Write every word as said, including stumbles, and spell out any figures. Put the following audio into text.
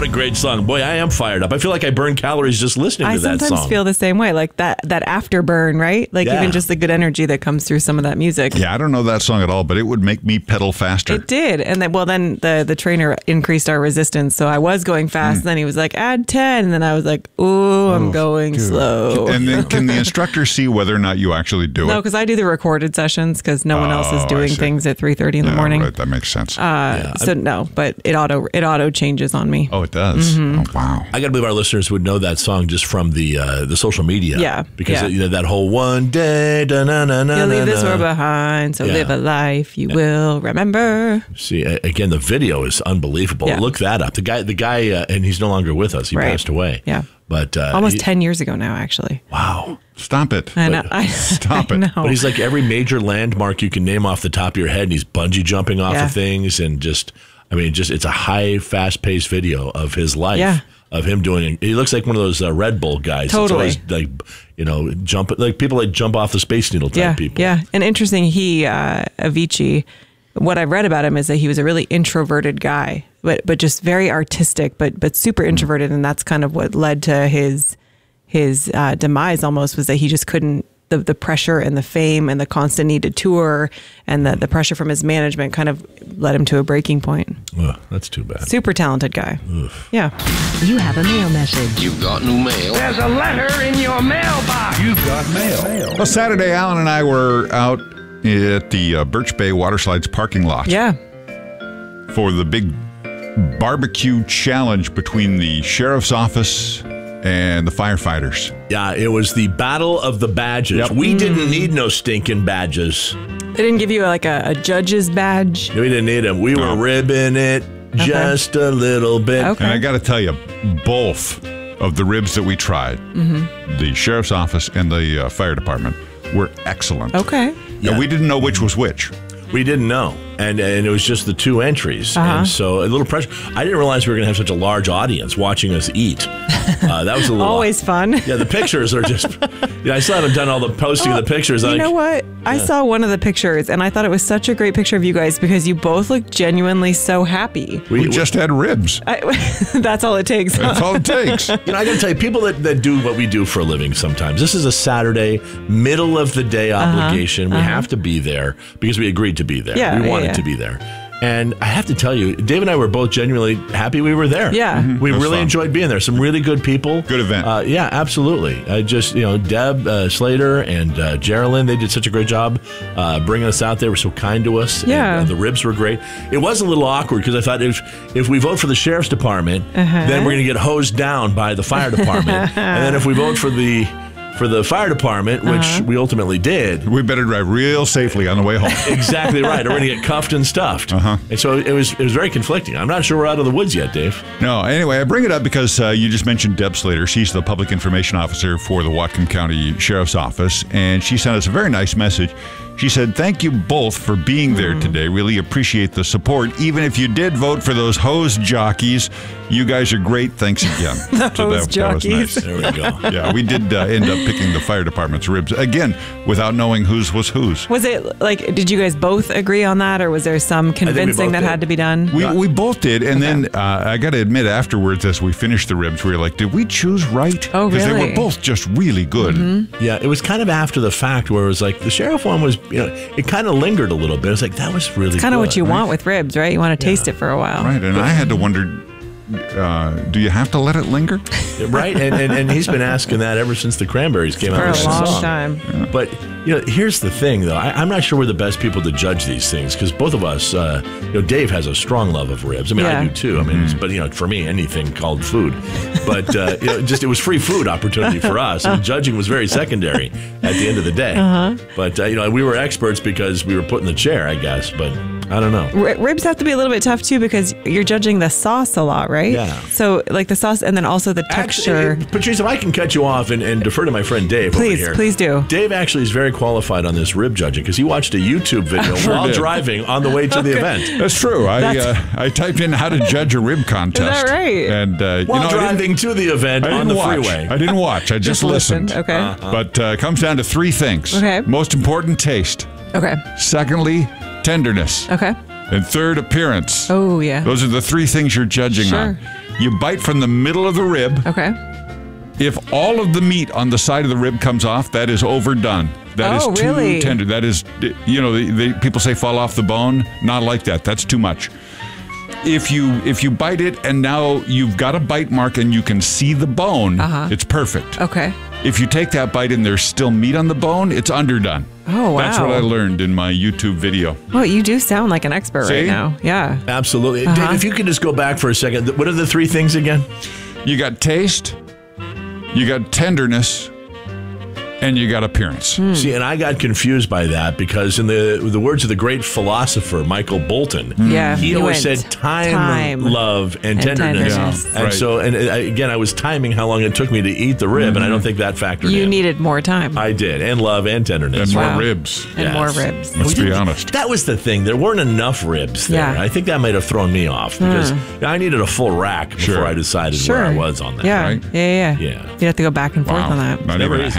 a great song. Boy, I am fired up. I feel like I burn calories just listening I to that song. I sometimes feel the same way, like that that afterburn, right? Like Yeah. even just the good energy that comes through some of that music. Yeah, I don't know that song at all, but it would make me pedal faster. It did. And then, well, then the, the trainer increased our resistance. So I was going fast. Mm. And then he was like, add ten. And then I was like, ooh, I'm oh, going dude. slow. And then can the instructor see whether or not you actually do no, it? No, because I do the recorded sessions because no one oh, else is doing things at three thirty in yeah, the morning. Right, that makes sense. Uh, yeah, so I'm, no, but it auto it auto changes on me. Oh, it does? Mm-hmm. Oh, wow. I got to believe our listeners would know that song just from the uh, the social media. Yeah. Because yeah. you know, that whole one day, da, na, na, na, you'll leave na, this na. world behind, so yeah. live a life you yeah. will remember. See, again, the video is unbelievable. Yeah. Look that up. The guy, the guy, uh, and he's no longer with us. He right. passed away. Yeah. But uh, almost he, ten years ago now, actually. Wow. Stop it. I know. I, Stop I it. know. But he's like every major landmark you can name off the top of your head, and he's bungee jumping off yeah. of things, and just, I mean, just it's a high, fast-paced video of his life. Yeah. Of him doing, he looks like one of those uh, Red Bull guys. Totally. It's always like, you know, jump, like people like jump off the Space Needle type yeah, people. Yeah. And interesting, he, uh, Avicii, what I've read about him is that he was a really introverted guy, but but just very artistic, but but super introverted. And that's kind of what led to his his uh, demise almost, was that he just couldn't, the, the pressure and the fame and the constant need to tour and the, the pressure from his management kind of led him to a breaking point. Ugh, that's too bad. Super talented guy. Ugh. Yeah. You have a mail message. You've got new mail. There's a letter in your mailbox. You've got mail. Well, Saturday, Alan and I were out at the uh, Birch Bay Water Slides parking lot. Yeah. For the big barbecue challenge between the sheriff's office and the firefighters. Yeah, it was the Battle of the Badges. Yep. We Mm. didn't need no stinking badges. They didn't give you like a, a judge's badge? We didn't need them. We No. were ribbing it Okay. just a little bit. Okay. And I got to tell you, both of the ribs that we tried, mm-hmm. the sheriff's office and the uh, fire department, were excellent. Okay. Yeah. And we didn't know which was which. We didn't know. And and it was just the two entries. Uh-huh. And so a little pressure. I didn't realize we were going to have such a large audience watching us eat. Uh, that was a little... Always fun. Yeah, the pictures are just... Yeah, I still haven't done all the posting Oh, of the pictures. You like, know what? I Yeah. saw one of the pictures, and I thought it was such a great picture of you guys because you both look genuinely so happy. We, we just had ribs. I, that's all it takes. huh? That's all it takes. You know, I got to tell you, people that, that do what we do for a living sometimes, this is a Saturday, middle of the day obligation. Uh-huh. We have to be there because we agreed to be there. Yeah, we yeah, wanted yeah. to be there. And I have to tell you, Dave and I were both genuinely happy we were there. Yeah. Mhm. We It was really fun. enjoyed being there. Some really good people. Good event. Uh, yeah, absolutely. I just, you know, Deb uh, Slater and uh, Geraldine, they did such a great job uh, bringing us out. They were so kind to us. Yeah. And, uh, the ribs were great. It was a little awkward because I thought if, if we vote for the sheriff's department, Uh-huh. then we're going to get hosed down by the fire department. And then if we vote for the for the fire department, which Uh-huh. we ultimately did, We better drive real safely on the way home. exactly right. We're going to get cuffed and stuffed. Uh-huh. And so it was it was very conflicting. I'm not sure we're out of the woods yet, Dave. No, anyway, I bring it up because uh, you just mentioned Deb Slater. She's the public information officer for the Whatcom County Sheriff's Office, and she sent us a very nice message. She said, thank you both for being there Mm. today. Really appreciate the support. Even if you did vote for those hose jockeys, you guys are great. Thanks again. The So hose that, that was jockeys. nice. There we go. Yeah, we did uh, end up picking the fire department's ribs, again, without knowing whose was whose. Was it like, did you guys both agree on that, or was there some convincing both that did. had to be done? We, we both did, and then uh, I got to admit, afterwards, as we finished the ribs, we were like, "Did we choose right?" Oh, Because they really? were both just really good. Mm-hmm. Yeah, it was kind of after the fact where it was like the sheriff one was, you know, it kind of lingered a little bit. It's like that was really Kind of good. what you want with ribs, right? You want to taste it for a while. Right, and I had to wonder, uh, do you have to let it linger? Right, and, and and he's been asking that ever since the Cranberries came For out a with the long song. time. But you know, here's the thing, though. I, I'm not sure we're the best people to judge these things because both of us, uh, you know, Dave has a strong love of ribs. I mean, Yeah. I do too. I mean, it's, but you know, for me, anything called food. But uh, you know, just it was free food opportunity for us, and judging was very secondary at the end of the day. Uh-huh. But uh, you know, we were experts because we were put in the chair, I guess. But I don't know. R- Ribs have to be a little bit tough too because you're judging the sauce a lot, right? Yeah. So like the sauce and then also the texture. Actually, Patrice, if I can cut you off and, and defer to my friend Dave over Please, here. please do. Dave actually is very qualified on this rib judging because he watched a YouTube video Sure while did. driving on the way to the event. That's true. I That's- uh, I typed in how to judge a rib contest. that right? And uh, While you know, I didn't, driving to the event I on didn't the watch. freeway. I didn't watch. I just, listened. Okay. Uh-huh. But uh, it comes down to three things. Okay. Most important, taste. Okay. Secondly, tenderness. Okay. And third, appearance. Oh yeah. Those are the three things you're judging Sure. on. You bite from the middle of the rib. Okay. If all of the meat on the side of the rib comes off, that is overdone. That Oh, is too really? tender. That is, you know, the, the, people say fall off the bone. Not like that. That's too much. If you if you bite it and now you've got a bite mark and you can see the bone, Uh-huh. it's perfect. Okay. If you take that bite and there's still meat on the bone, it's underdone. Oh, wow. That's what I learned in my YouTube video. Well, you do sound like an expert See? right now. Yeah. Absolutely. Uh-huh. Dave, if you could just go back for a second, th- what are the three things again? You got taste, you got tenderness, and you got appearance. Hmm. See, and I got confused by that because in the the words of the great philosopher Michael Bolton, Yeah, he he always went said time, time love, and, and tenderness. tenderness. Yeah, And right. so, and uh, again, I was timing how long it took me to eat the rib, and I don't think that factored You in. needed more time. I did, and love and tenderness. And more Wow. ribs. and Yes. more ribs. Let's We be didn't- honest. That was the thing. There weren't enough ribs there. Yeah. Hmm. I think that might have thrown me off because I needed a full rack before Sure. I decided Sure. where I was on that. Yeah. right? Yeah, yeah. Yeah. You have to go back and forth Wow. on that. Not Never even a easy.